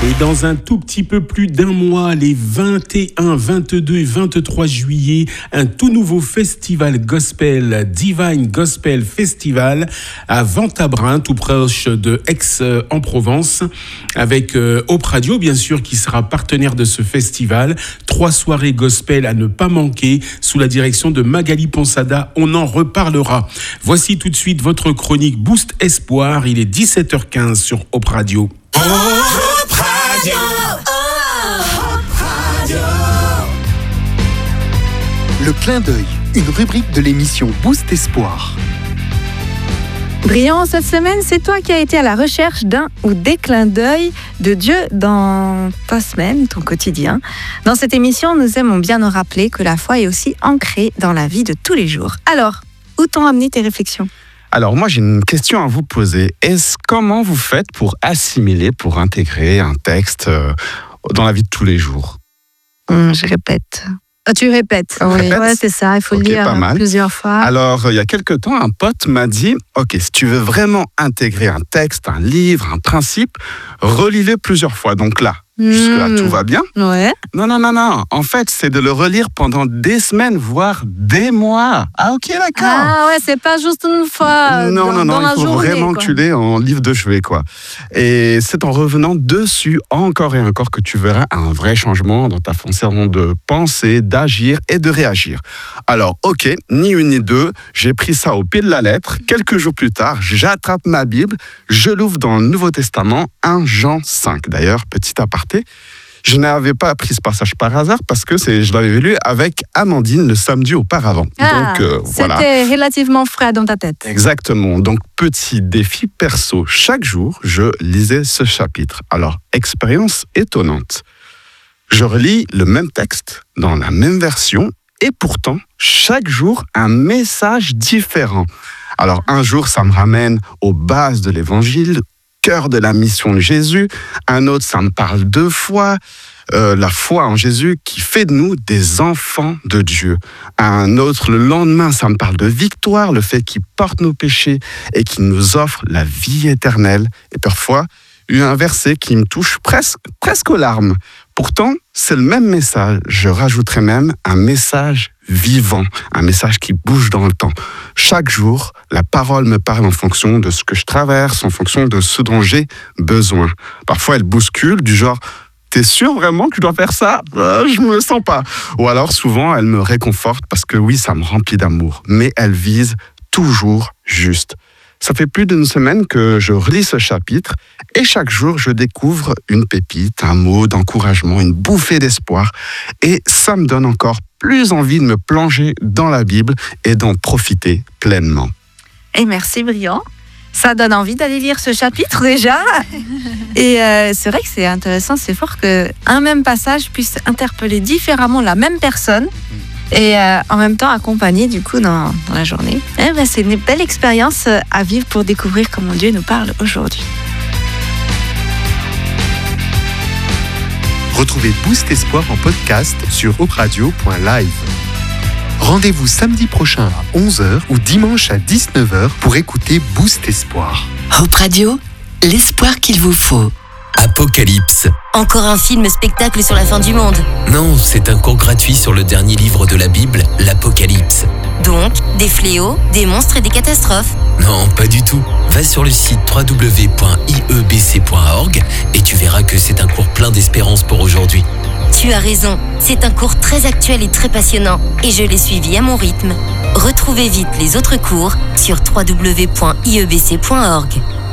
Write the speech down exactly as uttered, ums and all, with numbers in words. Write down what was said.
Et dans un tout petit peu plus d'un mois, les vingt et un, vingt-deux et vingt-trois juillet, un tout nouveau festival gospel, Divine Gospel Festival, à Ventabren, tout proche de Aix-en-Provence, avec euh, Hope Radio, bien sûr, qui sera partenaire de ce festival. Trois soirées gospel à ne pas manquer, sous la direction de Magali Ponsada. On en reparlera. Voici tout de suite votre chronique Boost Espoir. Il est dix-sept heures quinze sur Hope Radio. Hope Radio. Hope Radio. Le clin d'œil, une rubrique de l'émission Boost Espoir. Brillant, cette semaine, c'est toi qui as été à la recherche d'un ou des clins d'œil de Dieu dans ta semaine, ton quotidien. Dans cette émission, nous aimons bien nous rappeler que la foi est aussi ancrée dans la vie de tous les jours. Alors, où t'ont amené tes réflexions ? Alors moi j'ai une question à vous poser. Est-ce comment vous faites pour assimiler, pour intégrer un texte euh, dans la vie de tous les jours ? hum, Je répète. Ah, tu répètes. Oui, Répète ouais, c'est ça. Il faut okay, le lire plusieurs fois. Alors il y a quelque temps, un pote m'a dit « Ok, si tu veux vraiment intégrer un texte, un livre, un principe, relis-le plusieurs fois. » Donc là, Mmh. jusque-là, tout va bien ? Ouais. Non, non, non, non. En fait, c'est de le relire pendant des semaines, voire des mois. Ah, ok, d'accord. Ah ouais, c'est pas juste une fois Non, dans, non, non, dans il la faut journée, vraiment quoi. que tu l'aies en livre de chevet, quoi. Et c'est en revenant dessus encore et encore que tu verras un vrai changement dans ta façon de penser, d'agir et de réagir. Alors, ok, ni une ni deux, j'ai pris ça au pied de la lettre. Quelques jours plus tard, j'attrape ma Bible, je l'ouvre dans le Nouveau Testament, premier Jean cinq. D'ailleurs, petit aparté, je n'avais pas appris ce passage par hasard parce que c'est, je l'avais lu avec Amandine le samedi auparavant. Ah, Donc, euh, c'était voilà. relativement frais dans ta tête. Exactement. Donc, petit défi perso. Chaque jour, je lisais ce chapitre. Alors, expérience étonnante. Je relis le même texte dans la même version et pourtant, chaque jour, un message différent. Alors, un jour, ça me ramène aux bases de l'évangile, cœur de la mission de Jésus. Un autre, ça me parle de foi, euh, la foi en Jésus qui fait de nous des enfants de Dieu. Un autre, le lendemain, ça me parle de victoire, le fait qu'il porte nos péchés et qu'il nous offre la vie éternelle. Et parfois, il y a un verset qui me touche presque, presque aux larmes. Pourtant, c'est le même message. Je rajouterai même un message vivant, un message qui bouge dans le temps. Chaque jour, la parole me parle en fonction de ce que je traverse, en fonction de ce dont j'ai besoin. Parfois, elle bouscule du genre « T'es sûr vraiment que tu dois faire ça ? euh, Je me sens pas. » Ou alors, souvent, elle me réconforte parce que oui, ça me remplit d'amour. Mais elle vise toujours juste. Ça fait plus d'une semaine que je relis ce chapitre et chaque jour, je découvre une pépite, un mot d'encouragement, une bouffée d'espoir. Et ça me donne encore plus envie de me plonger dans la Bible et d'en profiter pleinement. Et merci, Brillant. Ça donne envie d'aller lire ce chapitre déjà. Et euh, c'est vrai que c'est intéressant, c'est fort qu'un même passage puisse interpeller différemment la même personne. Et euh, en même temps accompagné du coup dans, dans la journée. Eh ben, c'est une belle expérience à vivre pour découvrir comment Dieu nous parle aujourd'hui. Retrouvez Boost Espoir en podcast sur hope radio point live. Rendez-vous samedi prochain à onze heures ou dimanche à dix-neuf heures pour écouter Boost Espoir. Hope Radio, l'espoir qu'il vous faut. Apocalypse. Encore un film spectacle sur la fin du monde. Non, c'est un cours gratuit sur le dernier livre de la Bible, l'Apocalypse. Donc, des fléaux, des monstres et des catastrophes. Non, pas du tout. Va sur le site w w w point i e b c point org et tu verras que c'est un cours plein d'espérance pour aujourd'hui. Tu as raison, c'est un cours très actuel et très passionnant, et je l'ai suivi à mon rythme. Retrouvez vite les autres cours sur w w w point i e b c point org.